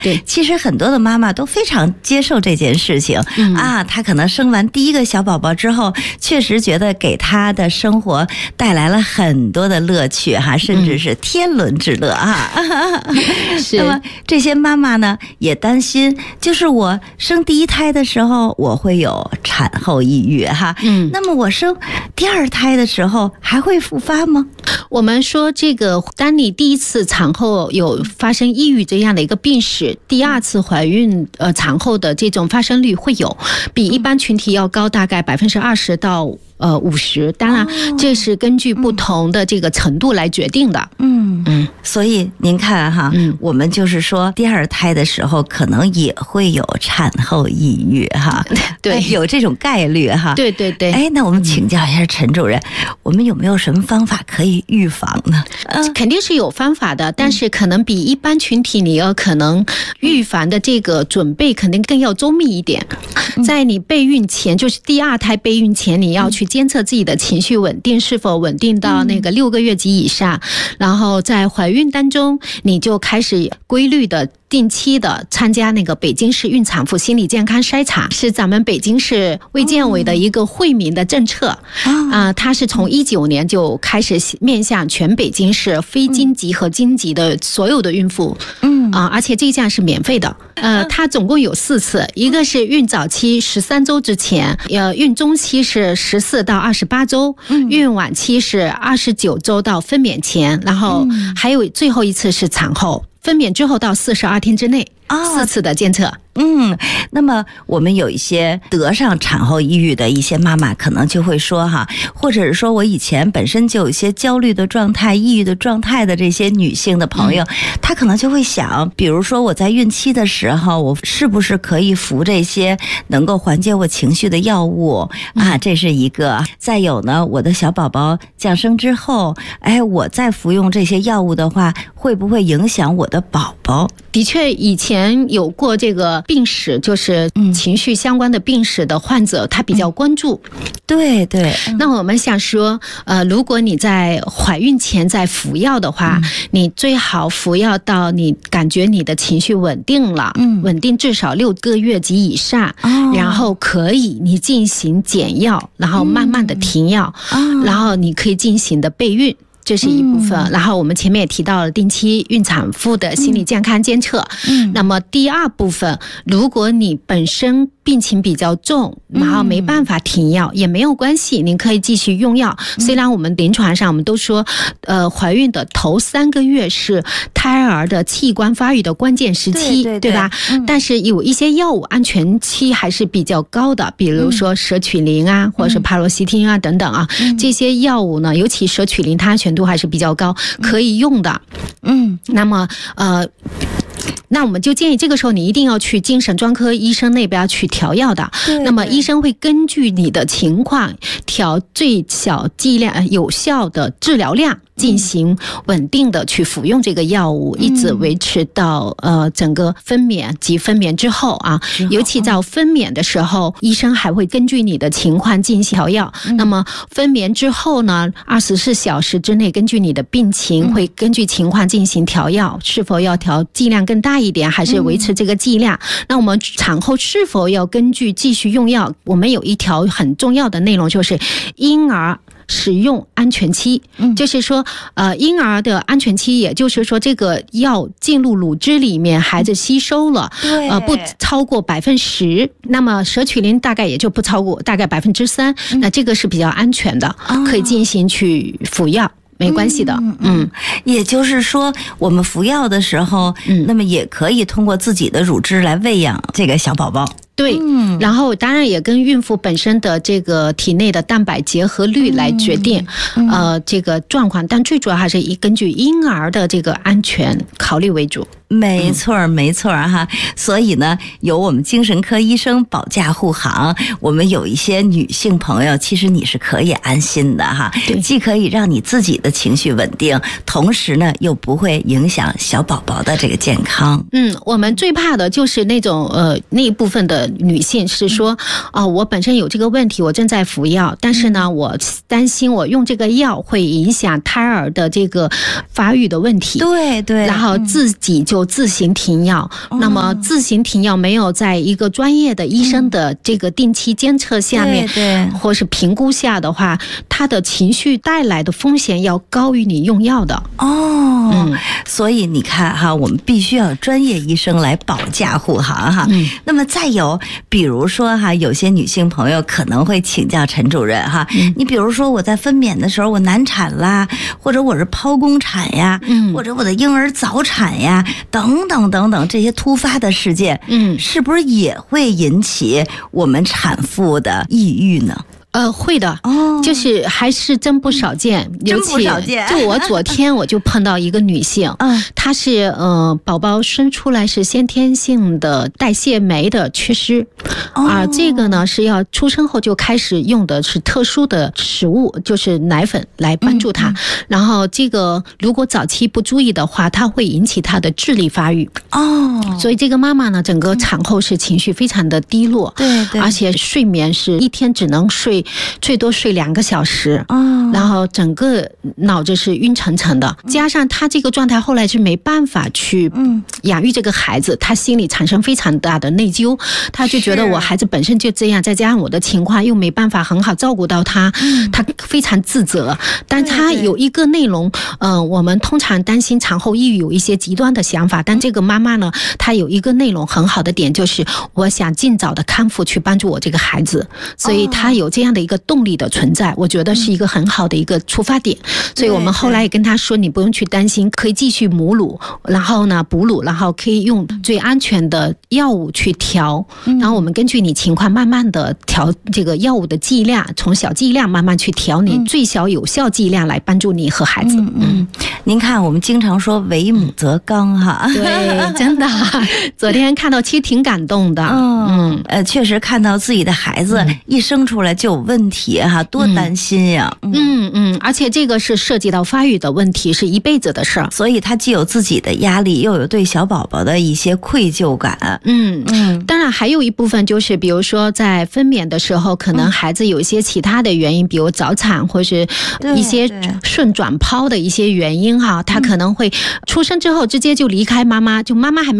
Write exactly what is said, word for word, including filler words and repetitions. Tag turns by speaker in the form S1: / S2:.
S1: 对，
S2: 其实很多的妈妈都非常接受这件事情、嗯、啊，她可能生完第一个小宝宝之后，确实觉得给她的生活带来了很多的乐趣哈，甚至是天伦之乐啊。嗯、是。那么这些妈妈呢，也担心，就是我生第一胎的时候，我会有产后抑郁哈。嗯。那么我生第二胎的时候还会复发吗？
S1: 我们说这个，当你第一次产后有发生抑郁这样的一个病史，第二次怀孕呃产后的这种发生率会有，比一般群体要高大概百分之二十到呃五十，当然这是根据不同的这个程度来决定的。
S2: 嗯嗯，所以您看哈，嗯，我们就是说第二胎的时候可能也会有产后抑郁哈，对，有这种概率哈。
S1: 对对对。
S2: 哎，那我们请教一下陈主任，嗯、我们有没有什么方法可以预防呢？
S1: 嗯，肯定是有方法的，但是可能比一般群体你要可能预防的这个准备肯定更要周密一点。在你备孕前，就是第二胎备孕前，你要去监测自己的情绪稳定是否稳定到那个六个月及以上，然后在怀孕当中你就开始规律的定期的参加那个北京市孕产妇心理健康筛查，是咱们北京市卫健委的一个惠民的政策啊、呃，它是从一九年就开始面向全北京市非经级和经级的所有的孕妇，嗯啊、呃，而且这项是免费的。呃，它总共有四次，一个是孕早期十三周之前，呃，孕中期是十四到二十八周，孕晚期是二十九周到分娩前，然后还有最后一次是产后。分娩之后到四十二天之内，四次的监测。
S2: 嗯，那么我们有一些得上产后抑郁的一些妈妈，可能就会说哈，或者是说我以前本身就有一些焦虑的状态、抑郁的状态的这些女性的朋友，嗯、她可能就会想，比如说我在孕期的时候，我是不是可以服这些能够缓解我情绪的药物啊？这是一个。再有呢，我的小宝宝降生之后，哎，我再服用这些药物的话，会不会影响我的宝宝？
S1: 的确，以前有过这个病史，就是情绪相关的病史的患者，他比较关注。
S2: 嗯、对对。
S1: 那我们想说，呃，如果你在怀孕前在服药的话，嗯、你最好服药到你感觉你的情绪稳定了，嗯、稳定至少六个月及以上，哦、然后可以你进行减药，然后慢慢的停药，嗯、然后你可以进行的备孕。这是一部分、嗯、然后我们前面也提到了定期孕产妇的心理健康监测、嗯、那么第二部分，如果你本身病情比较重，然后没办法停药、嗯、也没有关系，您可以继续用药、嗯、虽然我们临床上我们都说呃，怀孕的头三个月是胎儿的器官发育的关键时期， 对, 对, 对, 对吧、嗯、但是有一些药物安全期还是比较高的，比如说舍曲林啊、嗯、或者是帕罗西汀啊等等啊、嗯、这些药物呢，尤其舍曲林它安全度还是比较高，可以用的。嗯，那么呃那我们就建议这个时候你一定要去精神专科医生那边去调药的，那么医生会根据你的情况调最小剂量有效的治疗量，进行稳定的去服用这个药物，一直维持到呃整个分娩及分娩之后啊，尤其在分娩的时候，医生还会根据你的情况进行调药。那么分娩之后呢，二十四小时之内根据你的病情会根据情况进行调药，是否要调剂量更大一点，还是维持这个剂量。那我们产后是否要根据继续用药，我们有一条很重要的内容，就是婴儿使用安全期，嗯、就是说，呃，婴儿的安全期，也就是说，这个药进入乳汁里面，孩子吸收了，呃，不超过百分十，那么舍曲林大概也就不超过大概百分之三，那这个是比较安全的，哦、可以进行去服药。没关系的，嗯，
S2: 嗯，也就是说，我们服药的时候，嗯，那么也可以通过自己的乳汁来喂养这个小宝宝。
S1: 对，嗯，然后当然也跟孕妇本身的这个体内的蛋白结合率来决定，嗯、呃，这个状况，但最主要还是以根据婴儿的这个安全考虑为主。
S2: 没错，没错哈。所以呢，有我们精神科医生保驾护航，我们有一些女性朋友，其实你是可以安心的哈，既可以让你自己的情绪稳定，同时呢又不会影响小宝宝的这个健康。
S1: 嗯，我们最怕的就是那种呃那一部分的女性是说，啊、呃，我本身有这个问题，我正在服药，但是呢，我担心我用这个药会影响胎儿的这个发育的问题。
S2: 对对，
S1: 然后自己就就自行停药。哦、那么自行停药没有在一个专业的医生的这个定期监测下面，
S2: 对对，
S1: 或是评估下的话，他的情绪带来的风险要高于你用药的。
S2: 哦，嗯，所以你看哈，我们必须要专业医生来保驾护航哈。嗯，那么再有，比如说哈，有些女性朋友可能会请教陈主任哈，嗯、你比如说我在分娩的时候我难产啦，或者我是剖宫产呀，嗯，或者我的婴儿早产呀，等等等等这些突发的事件，嗯，是不是也会引起我们产妇的抑郁呢？
S1: 呃，会的，哦，就是还是真不少见，
S2: 真不少见。
S1: 就我昨天我就碰到一个女性，嗯，她是呃，宝宝生出来是先天性的代谢酶的缺失，哦、啊，这个呢是要出生后就开始用的是特殊的食物，就是奶粉来帮助她。嗯嗯、然后这个如果早期不注意的话，它会引起她的智力发育。哦，所以这个妈妈呢，整个产后是情绪非常的低落，
S2: 对对，
S1: 而且睡眠是一天只能睡。最多睡两个小时，嗯，然后整个脑子是晕沉沉的，加上他这个状态后来是没办法去养育这个孩子，他心里产生非常大的内疚，他就觉得我孩子本身就这样，再加上我的情况又没办法很好照顾到他，他非常自责。但他有一个内容，嗯、呃，我们通常担心产后抑郁有一些极端的想法，但这个妈妈呢，她有一个内容很好的点，就是我想尽早的康复，去帮助我这个孩子，所以她有这样的一个动力的存在，我觉得是一个很好的一个出发点。所以我们后来也跟他说，你不用去担心，可以继续母乳，然后呢哺乳，然后可以用最安全的药物去调，然后我们根据你情况慢慢的调这个药物的剂量，从小剂量慢慢去调你最小有效剂量，来帮助你和孩子。嗯，
S2: 嗯您看我们经常说为母则刚哈，
S1: 对，真的，昨天看到其实挺感动的。
S2: 嗯嗯，呃，确实看到自己的孩子一生出来就有问题哈，多担心呀。
S1: 嗯 嗯, 嗯，而且这个是涉及到发育的问题，是一辈子的事儿，
S2: 所以他既有自己的压力，又有对小宝宝的一些愧疚感。
S1: 嗯嗯，当然还有一部分就是，比如说在分娩的时候，可能孩子有一些其他的原因，比如早产或是一些顺转剖的一些原因哈，他可能会出生之后直接就离开妈妈，就妈妈还没